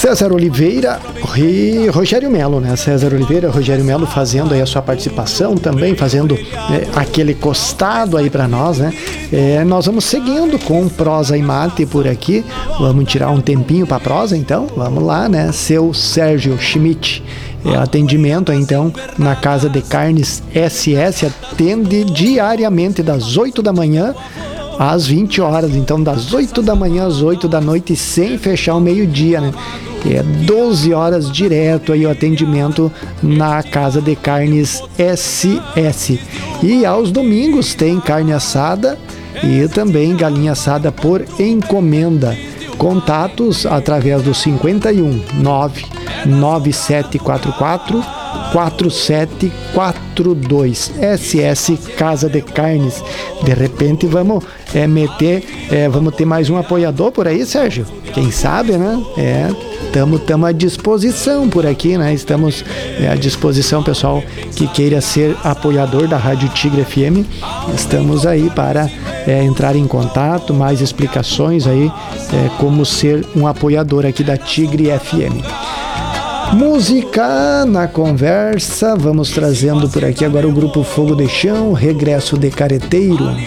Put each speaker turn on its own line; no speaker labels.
César Oliveira e Rogério Melo, né? César Oliveira, Rogério Melo fazendo aí a sua participação também, fazendo aquele costado aí para nós, né? Nós vamos seguindo com prosa e mate por aqui. Vamos tirar um tempinho para prosa, então? Vamos lá, né? Seu Sérgio Schmidt. Atendimento então na Casa de Carnes SS, atende diariamente das 8 da manhã às 20 horas, então das 8 da manhã às 8 da noite, sem fechar o meio-dia, né? 12 horas direto aí o atendimento na Casa de Carnes SS. E aos domingos tem carne assada e também galinha assada por encomenda. Contatos através do 51 99744 4742 SS Casa de Carnes. De repente vamos vamos ter mais um apoiador por aí, Sérgio? Quem sabe, né? Estamos à disposição por aqui, né? Estamos à disposição, pessoal que queira ser apoiador da Rádio Tigre FM. Estamos aí para entrar em contato, mais explicações aí, como ser um apoiador aqui da Tigre FM. Música na conversa, vamos trazendo por aqui agora o grupo Fogo de Chão, Regresso de Careteiro.